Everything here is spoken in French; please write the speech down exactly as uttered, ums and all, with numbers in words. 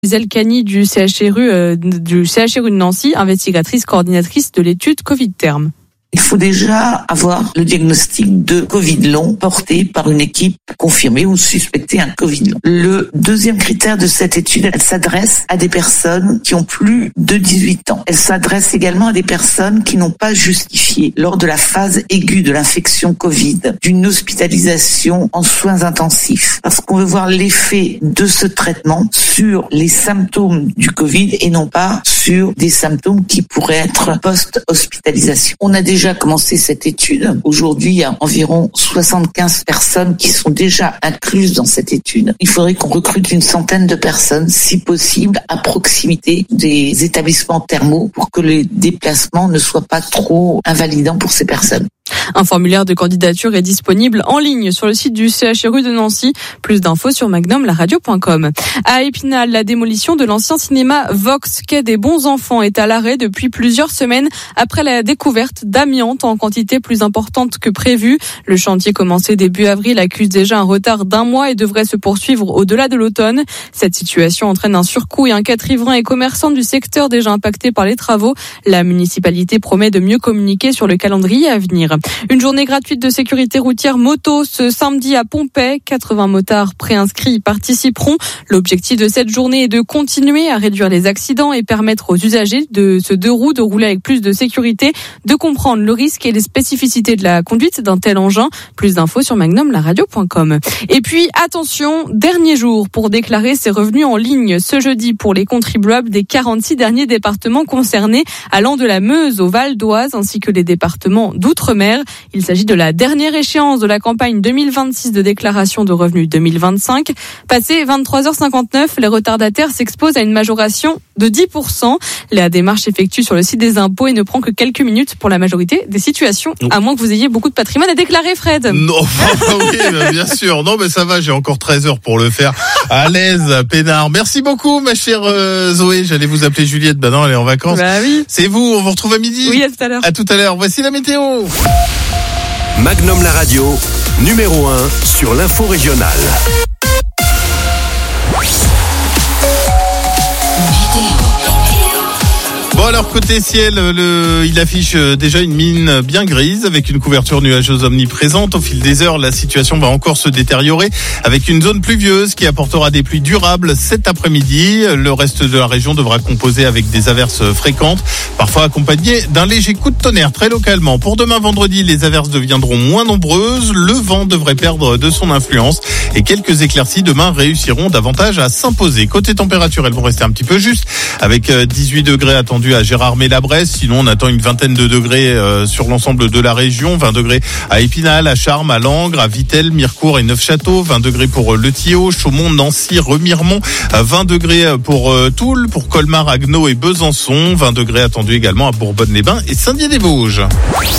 Zelkani du C H R U, euh, du C H R U de Nancy, investigatrice coordinatrice de l'étude Covid terme. Il faut déjà avoir le diagnostic de Covid long porté par une équipe confirmée ou suspectée un Covid long. Le deuxième critère de cette étude, elle s'adresse à des personnes qui ont plus de dix-huit ans. Elle s'adresse également à des personnes qui n'ont pas justifié lors de la phase aiguë de l'infection Covid d'une hospitalisation en soins intensifs. Parce qu'on veut voir l'effet de ce traitement sur les symptômes du Covid et non pas sur des symptômes qui pourraient être post-hospitalisation. On a déjà commencé cette étude. Aujourd'hui, il y a environ soixante-quinze personnes qui sont déjà incluses dans cette étude. Il faudrait qu'on recrute une centaine de personnes, si possible, à proximité des établissements thermaux pour que les déplacements ne soient pas trop invalidants pour ces personnes. Un formulaire de candidature est disponible en ligne sur le site du C H R U de Nancy. Plus d'infos sur magnum la radio point com. À Épinal, la démolition de l'ancien cinéma Vox Quai des Bons Enfants est à l'arrêt depuis plusieurs semaines après la découverte d'amiante en quantité plus importante que prévu. Le chantier commencé début avril accuse déjà un retard d'un mois et devrait se poursuivre au-delà de l'automne. Cette situation entraîne un surcoût et inquiète riverains et commerçants du secteur déjà impactés par les travaux. La municipalité promet de mieux communiquer sur le calendrier à venir. Une journée gratuite de sécurité routière moto ce samedi à Pompey. quatre-vingts motards préinscrits y participeront. L'objectif de cette journée est de continuer à réduire les accidents et permettre aux usagers de ce deux roues de rouler avec plus de sécurité, de comprendre le risque et les spécificités de la conduite d'un tel engin. Plus d'infos sur magnum la radio point com. Et puis, attention, dernier jour pour déclarer ses revenus en ligne ce jeudi pour les contribuables des quarante-six derniers départements concernés, allant de la Meuse au Val d'Oise ainsi que les départements d'outre-mer. Il s'agit de la dernière échéance de la campagne deux mille vingt-six de déclaration de revenus deux mille vingt-cinq. Passé vingt-trois heures cinquante-neuf, les retardataires s'exposent à une majoration de dix pour cent. La démarche s'effectue sur le site des impôts et ne prend que quelques minutes pour la majorité des situations, à moins que vous ayez beaucoup de patrimoine à déclarer, Fred. Non, oui, bien sûr. Non, mais ça va, j'ai encore treize heures pour le faire. À l'aise, peinard. Merci beaucoup, ma chère euh, Zoé. J'allais vous appeler Juliette, bah non, elle est en vacances. Bah oui. C'est vous, on vous retrouve à midi. Oui, à tout à l'heure. À tout à l'heure. Voici la météo. Magnum la radio, numéro un sur l'info régionale. Bon alors côté ciel, le, il affiche déjà une mine bien grise avec une couverture nuageuse omniprésente. Au fil des heures, la situation va encore se détériorer avec une zone pluvieuse qui apportera des pluies durables cet après-midi. Le reste de la région devra composer avec des averses fréquentes, parfois accompagnées d'un léger coup de tonnerre très localement. Pour demain vendredi, les averses deviendront moins nombreuses. Le vent devrait perdre de son influence et quelques éclaircies demain réussiront davantage à s'imposer. Côté température, elles vont rester un petit peu justes avec dix-huit degrés attendus à Gérardmer-la-Bresse. Sinon, on attend une vingtaine de degrés euh, sur l'ensemble de la région. vingt degrés à Épinal, à Charmes, à Langres, à Vittel, Mirecourt et Neufchâteau. vingt degrés pour euh, Le Thillot, Chaumont, Nancy, Remiremont. vingt degrés pour euh, Toul, pour Colmar, Agneau et Besançon. vingt degrés attendus également à Bourbonne-les-Bains et Saint-Dié-des-Vosges.